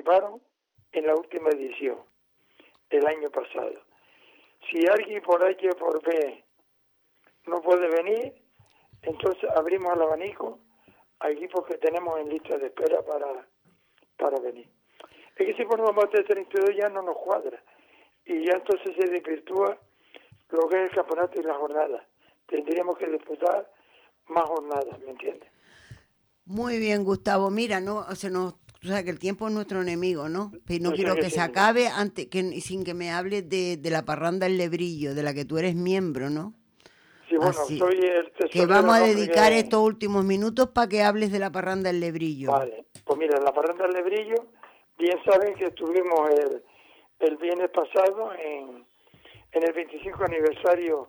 participaron en la última edición el año pasado. Si alguien por H o por B no puede venir, entonces abrimos el abanico a equipos que tenemos en lista de espera para venir. Es que si ponemos más de 32 ya no nos cuadra, y ya entonces se desvirtúa lo que es el campeonato y la jornada. Tendríamos que disputar más jornadas, ¿me entiendes? Muy bien, Gustavo. Mira, o sea, que el tiempo es nuestro enemigo, ¿no? Pero no Yo sé quiero que que sí. se acabe sin que me hables de la parranda El Lebrillo, de la que tú eres miembro, ¿no? Sí, bueno, Así soy el tesorero. que vamos a dedicar estos últimos minutos para que hables de la parranda El Lebrillo. Vale, pues mira, la parranda El Lebrillo, bien saben que estuvimos el viernes pasado en el 25 aniversario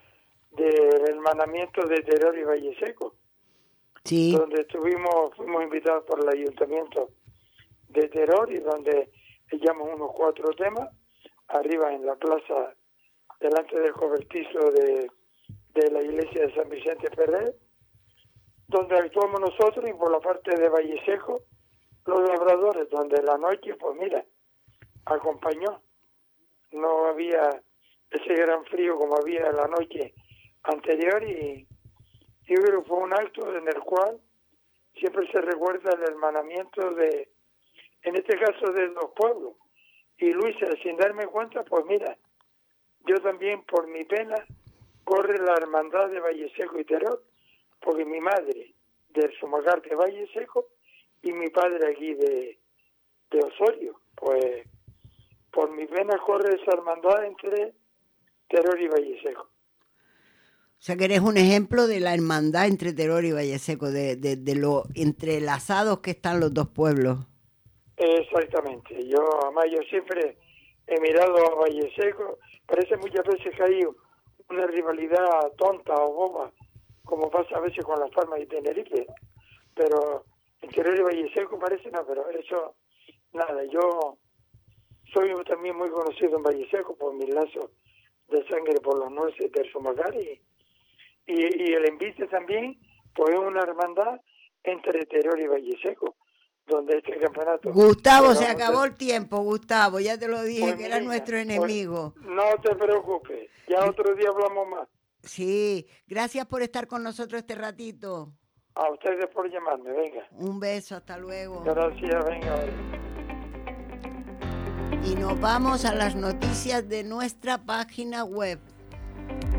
del hermanamiento de Teror y Valle Seco. Sí. Donde fuimos invitados por el ayuntamiento de Teror y donde echamos unos 4 temas arriba en la plaza delante del cobertizo de la iglesia de San Vicente Ferrer, donde actuamos nosotros, y por la parte de Valle Seco los labradores, donde la noche, pues mira, acompañó. No había ese gran frío como había la noche anterior, y yo creo que fue un acto en el cual siempre se recuerda el hermanamiento en este caso, de 2 pueblos. Y Luisa, sin darme cuenta, pues mira, yo también, por mi pena, corre la hermandad de Valle Seco y Teror, porque mi madre del Sumagar de Valle Seco y mi padre aquí de Osorio, pues por mi pena corre esa hermandad entre Teror y Valle Seco. O sea, que eres un ejemplo de la hermandad entre Teror y Valle Seco, de lo entrelazados que están los dos pueblos. Exactamente. Además, yo siempre he mirado a Valle Seco. Parece muchas veces que hay una rivalidad tonta o boba, como pasa a veces con Las Palmas y Tenerife, pero en Teror y Valle Seco parece no, pero eso, nada. Yo soy también muy conocido en Valle Seco por mis lazos de sangre por los nueces del Sumagar, y el envite también, pues es una hermandad entre Teror y Valle Seco, donde este campeonato... Gustavo, se acabó el tiempo, Gustavo, ya te lo dije, pues que era nuestro enemigo. Pues no te preocupes, ya otro día hablamos más. Sí, gracias por estar con nosotros este ratito. A ustedes por llamarme, venga. Un beso, hasta luego. Gracias, venga. Y nos vamos a las noticias de nuestra página web.